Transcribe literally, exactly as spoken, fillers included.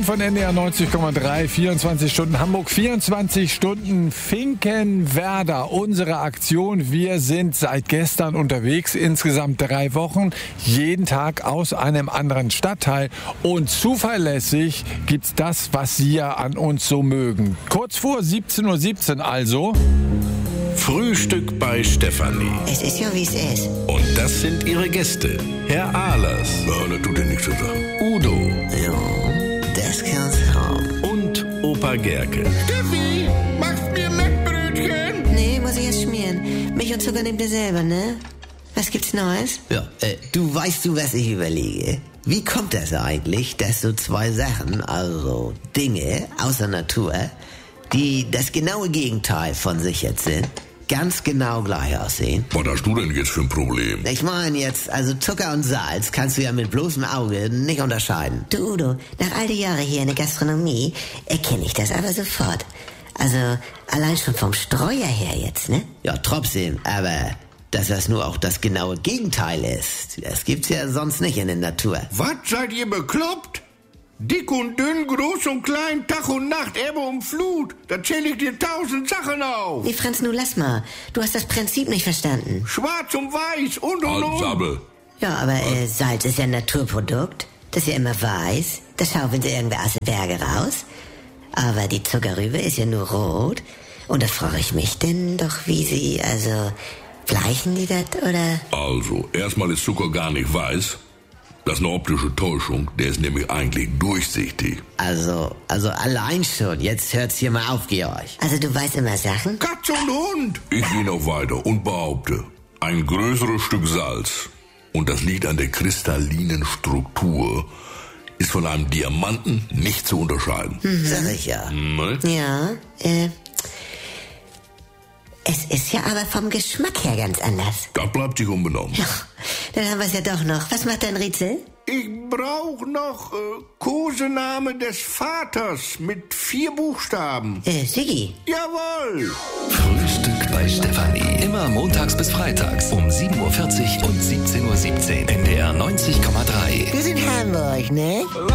neun von N D R neunzig Komma drei, vierundzwanzig Stunden Hamburg, vierundzwanzig Stunden Finkenwerder. Unsere Aktion, wir sind seit gestern unterwegs, insgesamt drei Wochen, jeden Tag aus einem anderen Stadtteil. Und zuverlässig gibt's das, was Sie ja an uns so mögen. Kurz vor siebzehn Uhr siebzehn also. Frühstück bei Stefanie. Es ist ja, wie es ist. Und das sind ihre Gäste. Herr Ahlers. Ja, das tut dir nichts zu sagen. Udo. Ja, das kann's haben. Und Opa Gerke. Steffi, machst mir Mettbrötchen? Nee, muss ich erst schmieren. Milch und Zucker nehmt ihr selber, ne? Was gibt's Neues? Ja, äh, du weißt du, was ich überlege? Wie kommt das eigentlich, dass so zwei Sachen, also Dinge aus der Natur, die das genaue Gegenteil von sich jetzt sind, ganz genau gleich aussehen? Was hast du denn jetzt für ein Problem? Ich meine jetzt, also Zucker und Salz kannst du ja mit bloßem Auge nicht unterscheiden. Du, Udo, nach all die Jahre hier in der Gastronomie erkenne ich das aber sofort. Also, allein schon vom Streuer her jetzt, ne? Ja, trotzdem, aber dass das nur auch das genaue Gegenteil ist, das gibt's ja sonst nicht in der Natur. Was, seid ihr bekloppt? Dick und dünn, groß und klein, Tag und Nacht, Ebbe und Flut. Da zähl ich dir tausend Sachen auf. Nee, Franz, nun lass mal. Du hast das Prinzip nicht verstanden. Schwarz und weiß und und und. Sabbel. Ja, aber äh, Salz ist ja ein Naturprodukt. Das ist ja immer weiß. Das schaufeln sie irgendwer aus den Bergen raus. Aber die Zuckerrübe ist ja nur rot. Und da frage ich mich denn doch, wie sie, also, gleichen die das, oder? Also, erstmal ist Zucker gar nicht weiß. Das ist eine optische Täuschung. Der ist nämlich eigentlich durchsichtig. Also, also allein schon, jetzt hört's hier mal auf, Georg. Also du weißt immer Sachen? Katz und Hund. Ich gehe noch weiter und behaupte, ein größeres Stück Salz, und das liegt an der kristallinen Struktur, ist von einem Diamanten nicht zu unterscheiden. Mhm. Sag ich ja. Ne? Ja, äh... Es ist ja aber vom Geschmack her ganz anders. Das bleibt sich unbenommen. Ja, dann haben wir es ja doch noch. Was macht dein Rätsel? Ich brauch noch äh, Kosename des Vaters mit vier Buchstaben. Äh, Siggi. Jawohl. Frühstück bei Stefanie. Immer montags bis freitags um sieben Uhr vierzig und siebzehn Uhr siebzehn. N D R neunzig Komma drei. Wir sind Hamburg, ne?